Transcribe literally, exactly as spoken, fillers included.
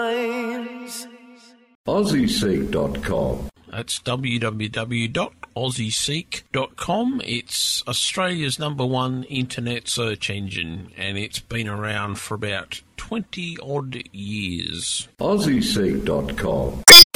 lines. Aussie Seek dot com. That's w w w dot aussie seek dot com. It's Australia's number one internet search engine, and it's been around for about twenty odd years. Aussie Seek dot com.